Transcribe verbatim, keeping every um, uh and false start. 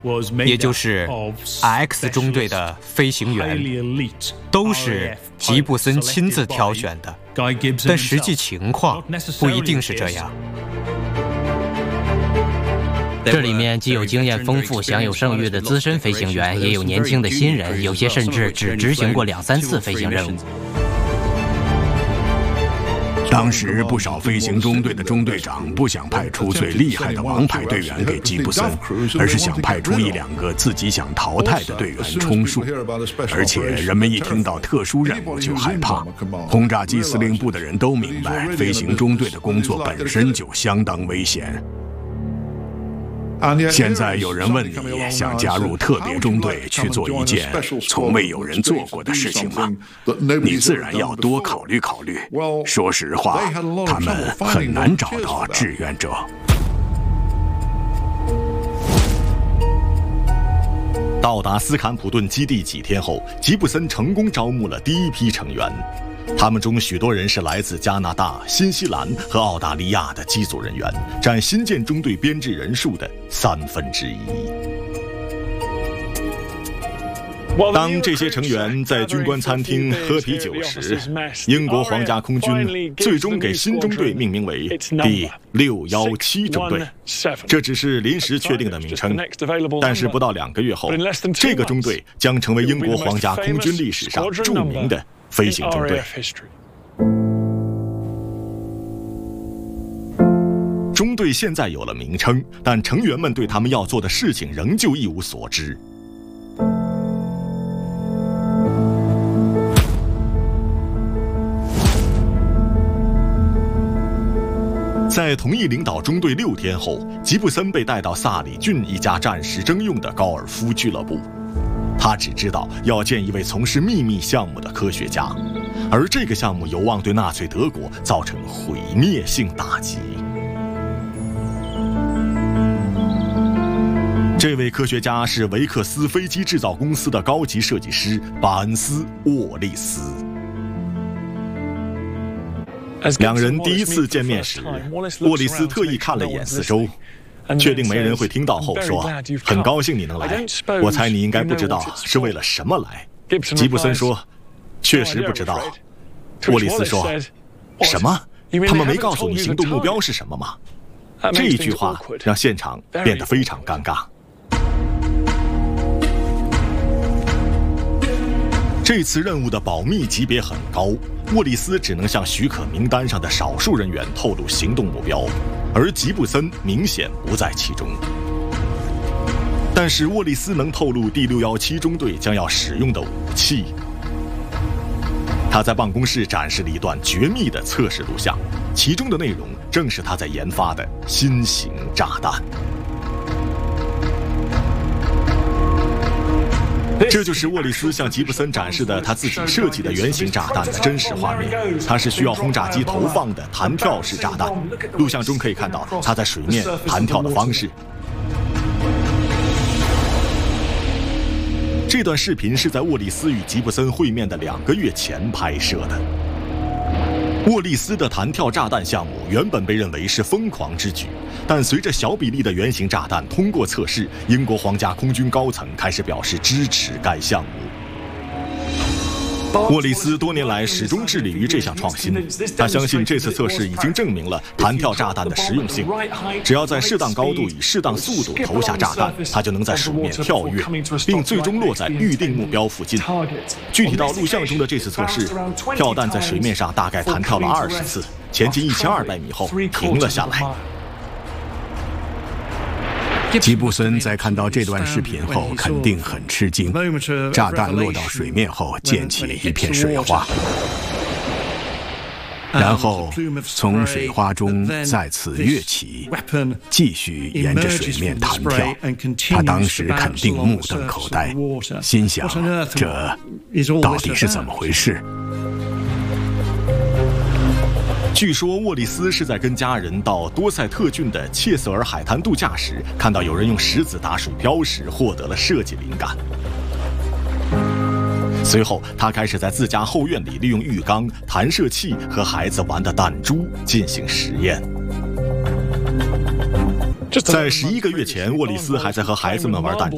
也就是 X 中队的飞行员，都是吉布森亲自挑选的，但实际情况不一定是这样。 这里面既有经验丰富、享有盛誉的资深飞行员，也有年轻的新人，有些甚至只执行过两三次飞行任务。 当时不少飞行中队的中队长不想派出最厉害的王牌队员给吉布森，而是想派出一两个自己想淘汰的队员充数。而且人们一听到特殊任务就害怕。轰炸机司令部的人都明白，飞行中队的工作本身就相当危险。现在有人问你想加入特别中队去做一件从未有人做过的事情吗？你自然要多考虑考虑。说实话，他们很难找到志愿者。 到达斯坎普顿基地几天后，吉布森成功招募了第一批成员。他们中许多人是来自加拿大、新西兰和澳大利亚的机组人员，占新建中队编制人数的三分之一。当这些成员在军官餐厅喝啤酒时，英国皇家空军最终给新中队命名为第六一七中队。这只是临时确定的名称，但是不到两个月后，这个中队将成为英国皇家空军历史上著名的飞行中队。中队现在有了名称，但成员们对他们要做的事情仍旧一无所知。在同意领导中队六天后，吉布森被带到萨里郡一家战时征用的高尔夫俱乐部。他只知道要见一位从事秘密项目的科学家，而这个项目有望对纳粹德国造成毁灭性打击。这位科学家是维克斯飞机制造公司的高级设计师巴恩斯·沃利斯。两人第一次见面时，沃利斯特意看了一眼四周，确定没人会听到后说：“很高兴你能来，我猜你应该不知道是为了什么来。”吉布森说：“确实不知道。”沃利斯说：“什么？他们没告诉你行动目标是什么吗？”这一句话让现场变得非常尴尬。这次任务的保密级别很高，沃利斯只能向许可名单上的少数人员透露行动目标，而吉布森明显不在其中。但是沃利斯能透露第六一七中队将要使用的武器。他在办公室展示了一段绝密的测试录像，其中的内容正是他在研发的新型炸弹。这就是沃利斯向吉布森展示的他自己设计的原型炸弹的真实画面。它是需要轰炸机投放的弹跳式炸弹。录像中可以看到它在水面弹跳的方式。这段视频是在沃利斯与吉布森会面的两个月前拍摄的。沃利斯的弹跳炸弹项目原本被认为是疯狂之举，但随着小比例的原型炸弹通过测试，英国皇家空军高层开始表示支持该项目。沃利斯多年来始终致力于这项创新，他相信这次测试已经证明了弹跳炸弹的实用性。只要在适当高度与适当速度投下炸弹，它就能在水面跳跃，并最终落在预定目标附近。具体到录像中的这次测试，跳弹在水面上大概弹跳了二十次，前进一千二百米后停了下来。 吉布森在看到这段视频后肯定很吃惊，炸弹落到水面后溅起一片水花，然后从水花中再次跃起，继续沿着水面弹跳。他当时肯定目瞪口呆，心想这到底是怎么回事？ 据说沃利斯是在跟家人到多塞特郡的切瑟尔海滩度假时，看到有人用石子打水漂时，获得了设计灵感。随后，他开始在自家后院里利用浴缸、弹射器和孩子玩的弹珠进行实验。在十一个月前，沃利斯还在和孩子们玩弹珠，